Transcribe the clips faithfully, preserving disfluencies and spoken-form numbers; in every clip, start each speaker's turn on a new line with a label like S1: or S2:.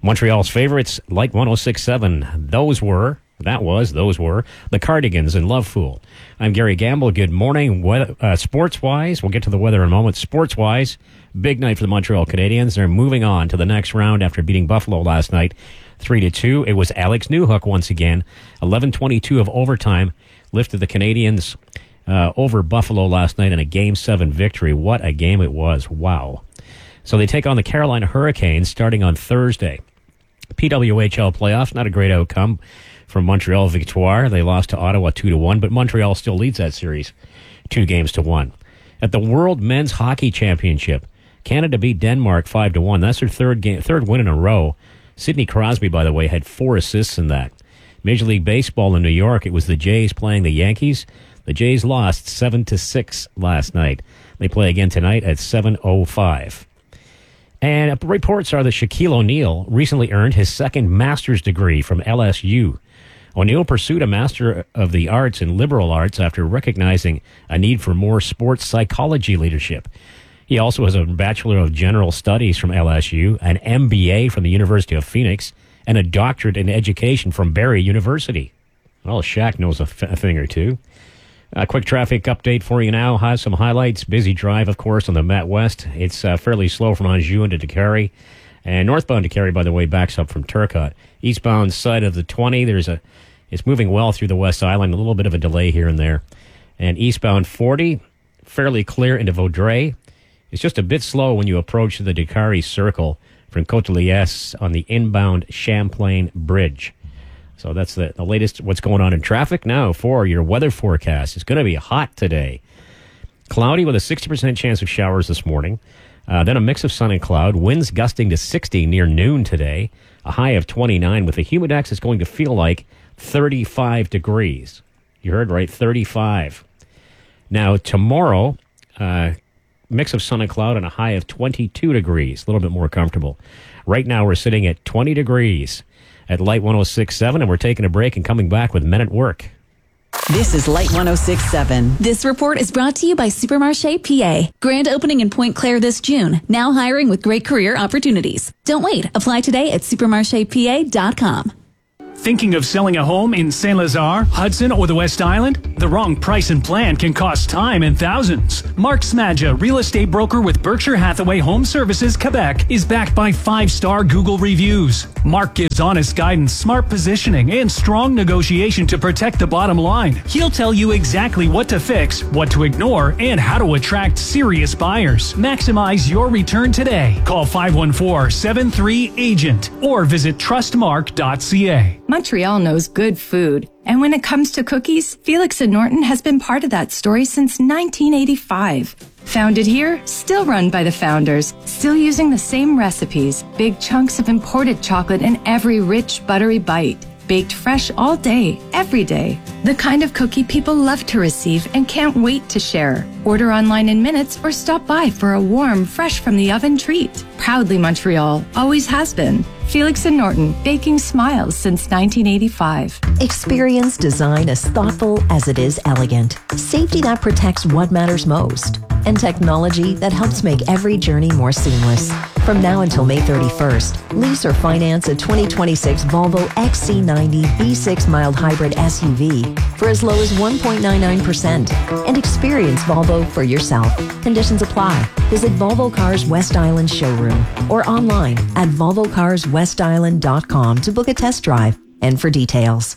S1: Montreal's favorites, Light one oh six point seven. Those were, that was, those were, the Cardigans and Love Fool. I'm Gary Gamble. Good morning. Weather, uh, sports-wise, we'll get to the weather in a moment. Sports-wise, big night for the Montreal Canadiens. They're moving on to the next round after beating Buffalo last night, three to two. It was Alex Newhook once again. eleven twenty-two of overtime lifted the Canadiens uh, over Buffalo last night in a Game seven victory. What a game it was. Wow. So they take on the Carolina Hurricanes starting on Thursday. P W H L playoffs, not a great outcome from Montreal Victoire. They lost to Ottawa two to one, but Montreal still leads that series two games to one. At the World Men's Hockey Championship, Canada beat Denmark five to one. That's their third game, third win in a row. Sidney Crosby, by the way, had four assists in that. Major League Baseball in New York, it was the Jays playing the Yankees. The Jays lost seven to six last night. They play again tonight at seven oh five. And reports are that Shaquille O'Neal recently earned his second master's degree from L S U. O'Neal pursued a Master of the Arts in Liberal Arts after recognizing a need for more sports psychology leadership. He also has a Bachelor of General Studies from L S U, an M B A from the University of Phoenix, and a doctorate in education from Barry University. Well, Shaq knows a, f- a thing or two. A quick traffic update for you now. Has some highlights. Busy drive, of course, on the Met West. It's uh, fairly slow from Anjou into Décarie. And northbound Décarie, by the way, backs up from Turcotte. Eastbound side of the twenty, there's a, it's moving well through the West Island. A little bit of a delay here and there. And eastbound forty, fairly clear into Vaudreuil. It's just a bit slow when you approach the Décarie Circle from Côte-de-Liesse on the inbound Champlain Bridge. So that's the, the latest what's going on in traffic. Now for your weather forecast. It's going to be hot today. Cloudy with a sixty percent chance of showers this morning. Uh, then a mix of sun and cloud. Winds gusting to sixty near noon today. A high of twenty-nine with the humidex. It's going to feel like thirty-five degrees. You heard right, thirty-five. Now tomorrow, uh, mix of sun and cloud and a high of twenty-two degrees. A little bit more comfortable. Right now we're sitting at twenty degrees. At Light one oh six point seven, and we're taking a break and coming back with Men at Work.
S2: This is Light one oh six point seven.
S3: This report is brought to you by Supermarché P A. Grand opening in Pointe Claire this June. Now hiring with great career opportunities. Don't wait. Apply today at supermarché p a dot com.
S4: Thinking of selling a home in Saint-Lazare, Hudson, or the West Island? The wrong price and plan can cost time and thousands. Mark Smadja, real estate broker with Berkshire Hathaway Home Services, Quebec, is backed by five-star Google reviews. Mark gives honest guidance, smart positioning, and strong negotiation to protect the bottom line. He'll tell you exactly what to fix, what to ignore, and how to attract serious buyers. Maximize your return today. Call five one four, seven three, agent or visit trust mark dot c a.
S5: Montreal knows good food. And when it comes to cookies, Felix and Norton has been part of that story since nineteen eighty-five. Founded here, still run by the founders, still using the same recipes, big chunks of imported chocolate in every rich, buttery bite. Baked fresh all day, every day. The kind of cookie people love to receive and can't wait to share. Order online in minutes or stop by for a warm, fresh from the oven treat. Proudly Montreal, always has been. Felix and Norton, baking smiles since nineteen eighty-five.
S2: Experience design as thoughtful as it is elegant. Safety that protects what matters most. And technology that helps make every journey more seamless. From now until May thirty-first, lease or finance a twenty twenty-six Volvo X C ninety V six mild hybrid S U V for as low as one point nine nine percent. And experience Volvo for yourself. Conditions apply. Visit Volvo Cars West Island showroom or online at volvo cars west island dot com to book a test drive and for details.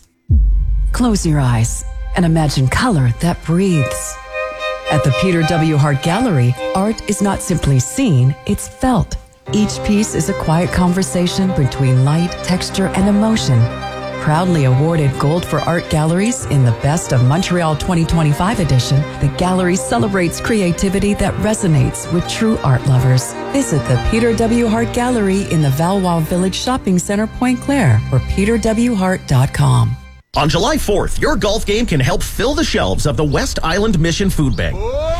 S6: Close your eyes and imagine color that breathes. At the Peter W. Hart Gallery, art is not simply seen, it's felt. Each piece is a quiet conversation between light, texture, and emotion. Proudly awarded Gold for Art Galleries in the Best of Montreal twenty twenty-five edition, the gallery celebrates creativity that resonates with true art lovers. Visit the Peter W. Hart Gallery in the Valois Village Shopping Center, Pointe Claire, or peter w hart dot com.
S7: On July fourth, your golf game can help fill the shelves of the West Island Mission Food Bank.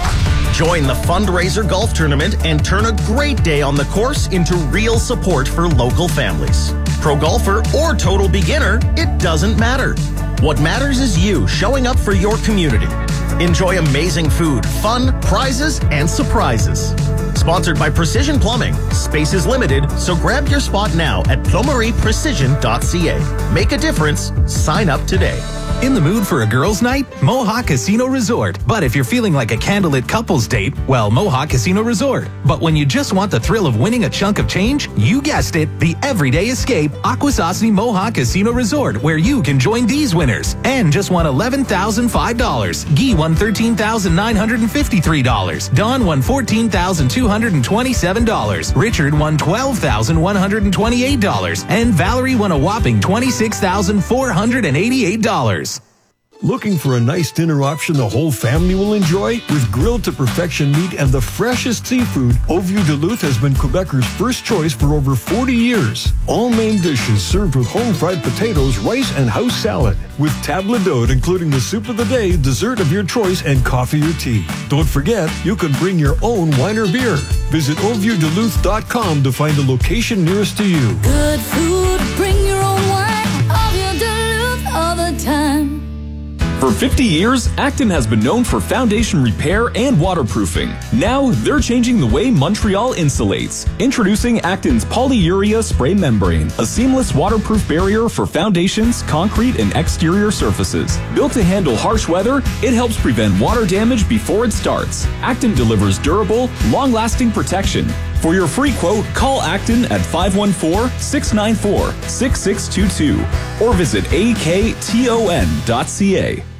S7: Join the fundraiser golf tournament and turn a great day on the course into real support for local families. Pro golfer or total beginner, it doesn't matter. What matters is you showing up for your community. Enjoy amazing food, fun, prizes, and surprises. Sponsored by Precision Plumbing. Space is limited, so grab your spot now at plumery precision dot c a. Make a difference. Sign up today.
S8: In the mood for a girls' night? Mohawk Casino Resort. But if you're feeling like a candlelit couples date, well, Mohawk Casino Resort. But when you just want the thrill of winning a chunk of change, you guessed it, the everyday escape, Akwesasne Mohawk Casino Resort, where you can join these winners. And just won eleven thousand five dollars. Guy won thirteen thousand nine hundred fifty-three dollars. Don won fourteen thousand two hundred twenty-seven dollars. Richard won twelve thousand one hundred twenty-eight dollars. And Valerie won a whopping twenty-six thousand four hundred eighty-eight dollars.
S9: Looking for a nice dinner option the whole family will enjoy? With grilled to perfection meat and the freshest seafood, Hautevue Duluth has been Quebecers' first choice for over forty years. All main dishes served with home-fried potatoes, rice, and house salad. With table d'hôte, including the soup of the day, dessert of your choice, and coffee or tea. Don't forget, you can bring your own wine or beer. Visit hautevue duluth dot com to find the location nearest to you.
S10: Good food, bring your own wine. Hautevue Duluth all the time.
S11: For fifty years, Acton has been known for foundation repair and waterproofing. Now, they're changing the way Montreal insulates. Introducing Acton's Polyurea Spray Membrane, a seamless waterproof barrier for foundations, concrete, and exterior surfaces. Built to handle harsh weather, it helps prevent water damage before it starts. Acton delivers durable, long-lasting protection. For your free quote, call Acton at five one four, six nine four, six six two two or visit A K T O N dot C A.